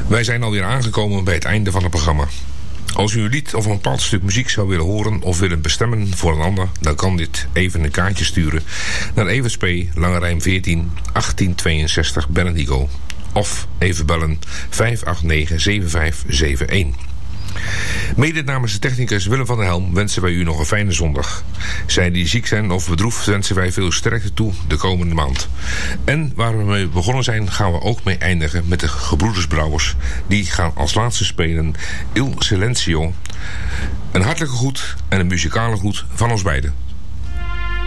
Wij zijn alweer aangekomen bij het einde van het programma. Als u een lied of een bepaald stuk muziek zou willen horen of willen bestemmen voor een ander, dan kan dit even een kaartje sturen naar Evers P. Lange Rijn 14 1862 Bernardigo. Of even bellen 589-7571. Mede namens de technicus Willem van der Helm wensen wij u nog een fijne zondag. Zij die ziek zijn of bedroefd wensen wij veel sterkte toe de komende maand. En waar we mee begonnen zijn gaan we ook mee eindigen met de Gebroeders Brouwers. Die gaan als laatste spelen Il Silenzio. Een hartelijke groet en een muzikale groet van ons beiden.